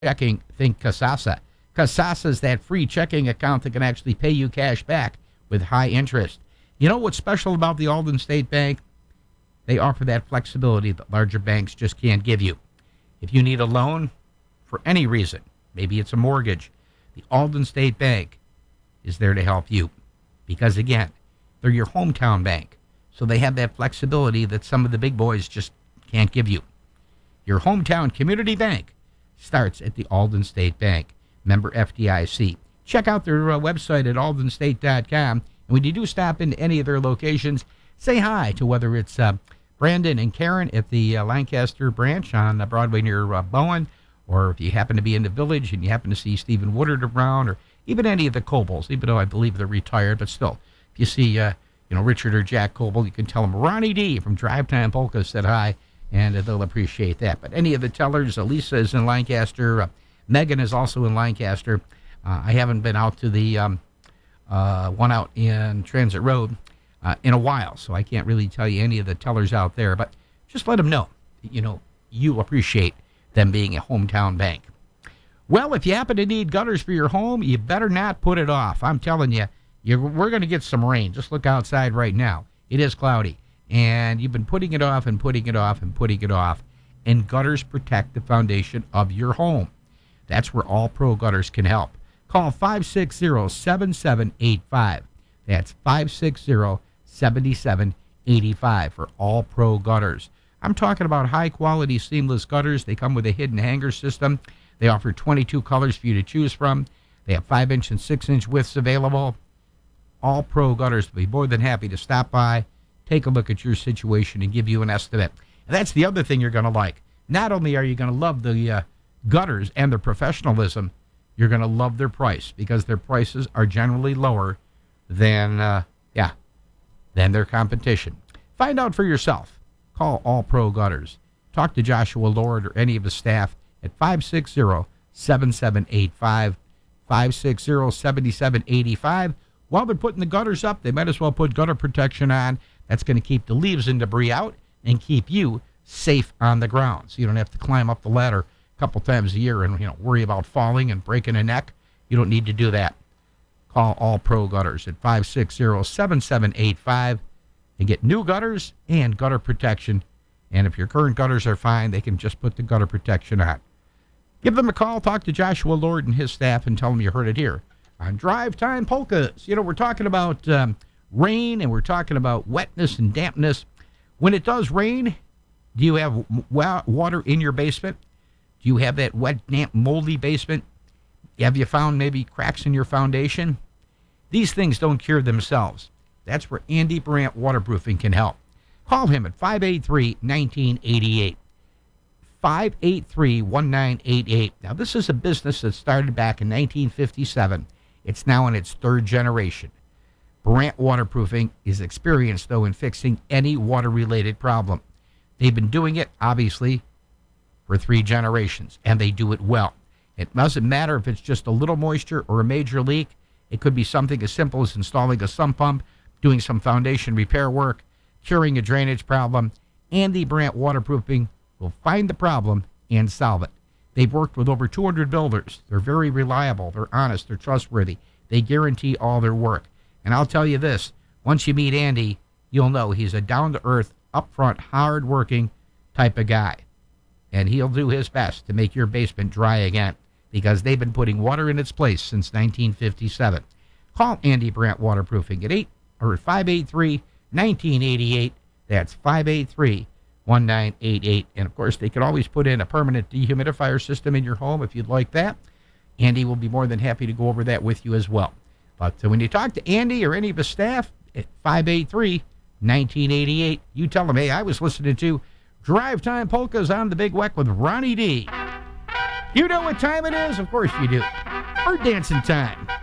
checking, think Kasasa. Kasasa is that free checking account that can actually pay you cash back with high interest. You know what's special about the Alden State Bank? They offer that flexibility that larger banks just can't give you. If you need a loan for any reason, maybe it's a mortgage, the Alden State Bank is there to help you. Because, again, they're your hometown bank. So they have that flexibility that some of the big boys just can't give you. Your hometown community bank starts at the Alden State Bank, member FDIC. Check out their website at aldenstate.com. And when you do stop into any of their locations, say hi to whether it's Brandon and Karen at the Lancaster branch on Broadway near Bowen, or if you happen to be in the Village and you happen to see Stephen Woodard around, or even any of the Cobles, even though I believe they're retired, but still, if you see Richard or Jack Coble, you can tell them Ronnie D from Drive Time Polka said hi, and they'll appreciate that. But any of the tellers, Lisa is in Lancaster, Megan is also in Lancaster. I haven't been out to the one out in Transit Road in a while, so I can't really tell you any of the tellers out there, but just let them know, you appreciate them being a hometown bank. Well, if you happen to need gutters for your home, you better not put it off. I'm telling you, we're going to get some rain. Just look outside right now. It is cloudy, and you've been putting it off and putting it off and putting it off, and gutters protect the foundation of your home. That's where All Pro Gutters can help. Call 560-7785. That's 560-7785 for All Pro Gutters. I'm talking about high-quality seamless gutters. They come with a hidden hanger system. They offer 22 colors for you to choose from. They have 5-inch and 6-inch widths available. All Pro Gutters will be more than happy to stop by, take a look at your situation, and give you an estimate. And that's the other thing you're going to like. Not only are you going to love the gutters and their professionalism, you're going to love their price, because their prices are generally lower than their competition. Find out for yourself. Call All Pro Gutters. Talk to Joshua Lord or any of the staff at 560-7785, 560-7785. While they're putting the gutters up, they might as well put gutter protection on. That's going to keep the leaves and debris out and keep you safe on the ground, so you don't have to climb up the ladder a couple times a year and worry about falling and breaking a neck. You don't need to do that. Call All Pro Gutters at 560-7785 and get new gutters and gutter protection. And if your current gutters are fine, they can just put the gutter protection on. Give them a call, talk to Joshua Lord and his staff, and tell them you heard it here on Drive Time Polkas. We're talking about rain, and we're talking about wetness and dampness. When it does rain, do you have water in your basement? Do you have that wet, damp, moldy basement? Have you found maybe cracks in your foundation? These things don't cure themselves. That's where Andy Brandt Waterproofing can help. Call him at 583-1988. 583-1988. Now, this is a business that started back in 1957. It's now in its third generation. Brandt Waterproofing is experienced, though, in fixing any water-related problem. They've been doing it, obviously, for 3 generations, and they do it well. It doesn't matter if it's just a little moisture or a major leak. It could be something as simple as installing a sump pump, doing some foundation repair work, curing a drainage problem. Andy Brandt Waterproofing will find the problem and solve it. They've worked with over 200 builders. They're very reliable. They're honest. They're trustworthy. They guarantee all their work. And I'll tell you this, once you meet Andy, you'll know he's a down-to-earth, upfront, hard-working type of guy. And he'll do his best to make your basement dry again, because they've been putting water in its place since 1957. Call Andy Brandt Waterproofing at 583-1988. That's 583-1988. And, of course, they can always put in a permanent dehumidifier system in your home if you'd like that. Andy will be more than happy to go over that with you as well. But when you talk to Andy or any of his staff at 583-1988, you tell them, hey, I was listening to Drive Time Polkas on the Big Weck with Ronnie D. You know what time it is? Of course you do. Bird dancing time.